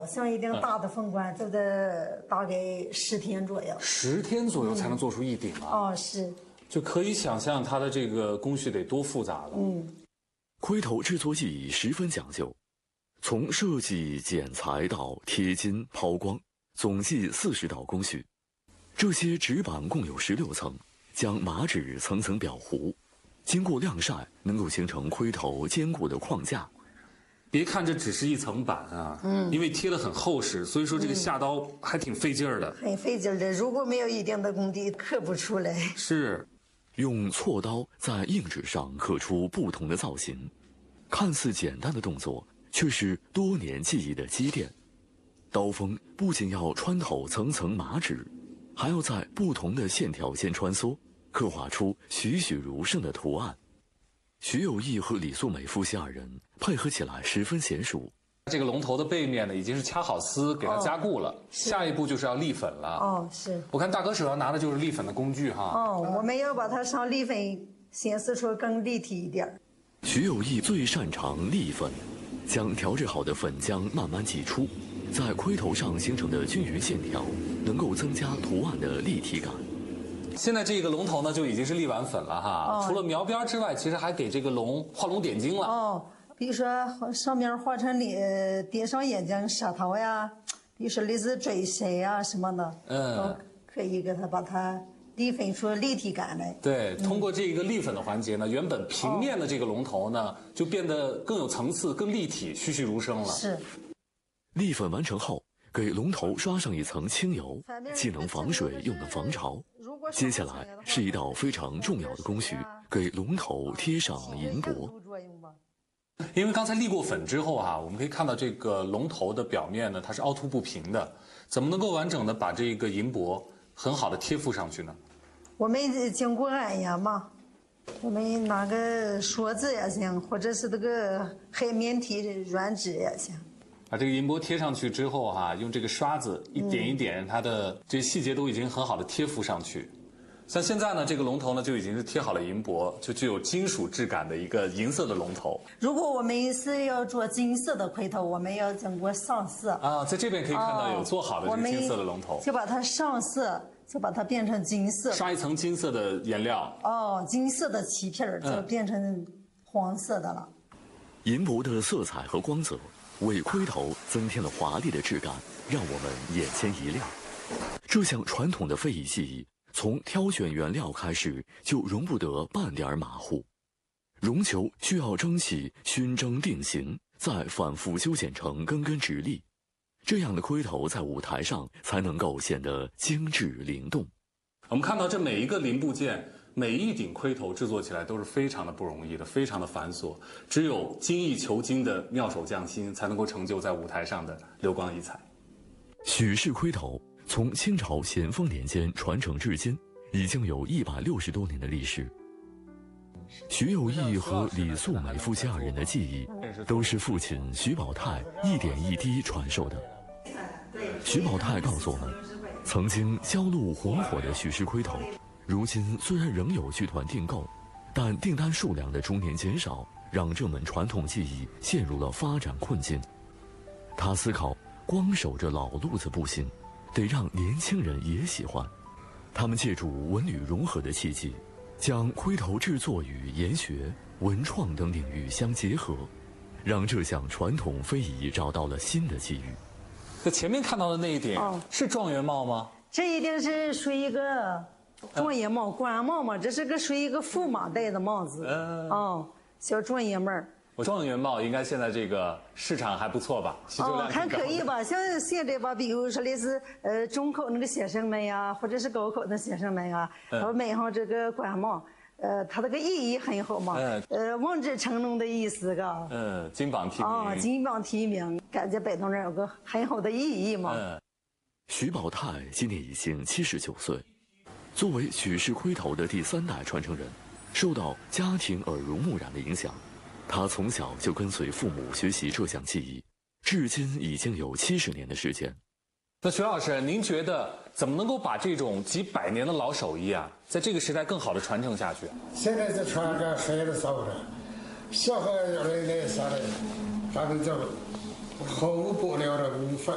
像一顶大的凤冠，就得大概10天左右。 10天左右才能做出一顶啊！ 哦，是。 就可以想象它的这个工序得多复杂了。 盔头制作技艺十分讲究，从设计、剪裁到贴金、抛光，总计40道工序。这些纸板共有16层，将麻纸层层裱糊，经过晾晒，能够形成盔头坚固的框架。 别看这只是一层板啊，因为贴得很厚实，所以说这个下刀还挺费劲儿的。 很费劲的，如果没有一定的功底，刻不出来。 是， 用锉刀在硬纸上刻出不同的造型，看似简单的动作，却是多年技艺的积淀。刀锋不仅要穿透层层麻纸，还要在不同的线条间穿梭，刻画出栩栩如生的图案。徐有义和李素美夫妻2人配合起来十分娴熟。 这个龙头的背面呢，已经是掐好丝，给它加固了。下一步就是要立粉了。 哦，是。 我看大哥手上拿的就是立粉的工具哈。 哦，我们要把它上立粉，显示出更立体一点。 徐有义最擅长立粉，将调制好的粉浆慢慢挤出，在盔头上形成的均匀线条，能够增加图案的立体感。 现在这个龙头呢就已经是立完粉了哈，除了描边之外，其实还给这个龙画龙点睛了。 哦，比如说上面画成点上眼睛、舌头呀，比如说类似嘴唇呀什么的，都可以给它把它立粉出立体感来。 对，通过这个立粉的环节呢，原本平面的这个龙头呢，就变得更有层次、更立体、栩栩如生了。 是。 立粉完成后，给龙头刷上一层清油，既能防水又能防潮。接下来是一道非常重要的工序，给龙头贴上银箔。 因为刚才立过粉之后我们可以看到这个龙头的表面呢，它是凹凸不平的，怎么能够完整的把这个银箔很好的贴附上去呢？ 我们经过按压嘛，我们拿个锁子也行，或者是这个海绵体软纸也行。 把这个银箔贴上去之后用这个刷子一点一点，它的这些细节都已经很好的贴附上去。像现在呢，这个龙头呢就已经是贴好了银箔，就具有金属质感的一个银色的龙头。 如果我们是要做金色的盔头，我们要经过上色在这边可以看到有做好的这个金色的龙头， 就把它上色，就把它变成金色， 刷一层金色的颜料。 金色的漆片就变成黄色的了。 银箔的色彩和光泽为盔头增添了华丽的质感，让我们眼前一亮。这项传统的非遗技艺，从挑选原料开始就容不得半点马虎。绒球需要蒸汽熏蒸定型，再反复修剪成根根直立，这样的盔头在舞台上才能够显得精致灵动。 我们看到这每一个零部件，每一顶盔头制作起来都是非常的不容易的，非常的繁琐，只有精益求精的妙手匠心才能够成就在舞台上的流光溢彩。 许氏盔头从清朝咸丰年间传承至今，已经有160多年的历史。徐有义和李素美夫妻2人的技艺，都是父亲徐宝泰一点一滴传授的。徐宝泰告诉我们，曾经销路红火的许氏盔头，如今虽然仍有剧团订购，但订单数量的逐年减少，让这门传统技艺陷入了发展困境。他思考，光守着老路子不行，得让年轻人也喜欢。他们借助文旅融合的契机，将盔头制作与研学、文创等领域相结合，让这项传统非遗找到了新的机遇。 这前面看到的那一顶是状元帽吗？ 这一定是属于一个状元帽、官帽嘛，这是个属于一个驸马戴的帽子。小状元帽。 状元帽应该现在这个市场还不错吧？需求量还可以吧。像现在吧，比如说类似中口那个学生们呀，或者是高考的学生们啊，买上这个官帽，它这个意义很好嘛。望子成龙的意思嘎。 金榜题名。 金榜题名，感觉摆动人有个很好的意义嘛。 徐宝泰今年已经79岁，作为许氏盔头的第3代传承人，受到家庭耳濡目染的影响。他从小就跟随父母学习这项技艺，至今已经有70年的时间。 那徐老师，您觉得怎么能够把这种几百年的老手艺在这个时代更好的传承下去？ 现在这传着谁都少了，小孩儿来啥的，咱们这毫无不了的功夫。